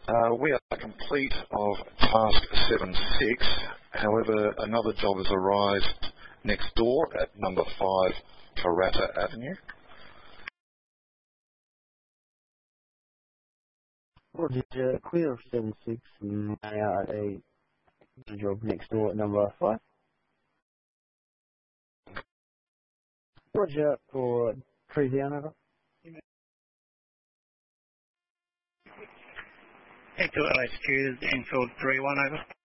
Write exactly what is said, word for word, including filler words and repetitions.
Uh, we are complete of task seven six. However, another job has arrived next door at number five Karata Avenue. Roger, uh, clear of seven six and uh, a job next door at number five. Roger, for three down over. Hey, to L H Q, Enfield three one over.